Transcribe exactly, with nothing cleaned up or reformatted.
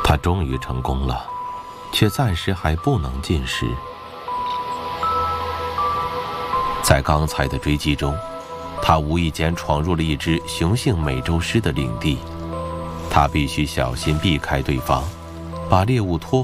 他终于成功了，却暂时还不能进食。在刚才的追击中，他无意间闯入了一只雄性美洲狮的领地，他必须小心避开对方，把猎物拖